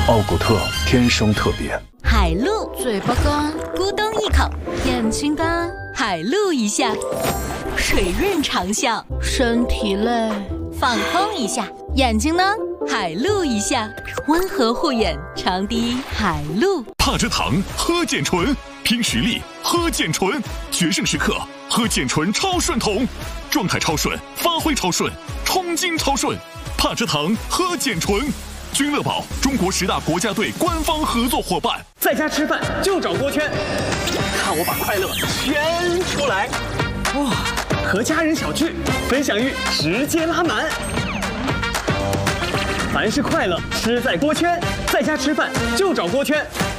奥古特天生特别。 海陆嘴巴干，咕咚一口；眼睛干，海陆一下；水润长效，身体累，放空一下；眼睛呢，海陆一下，温和护眼，长滴海陆。 帕芝糖喝健醇，拼实力喝健醇，决胜时刻喝健醇超顺桶，状态超顺，发挥超顺，冲劲超顺。帕芝糖喝健醇。君乐宝，中国10大国家队官方合作伙伴。 在家吃饭就找锅圈，看我把快乐圈出来。哇，和家人小聚，分享欲直接拉满。凡是快乐，吃在锅圈。在家吃饭就找锅圈。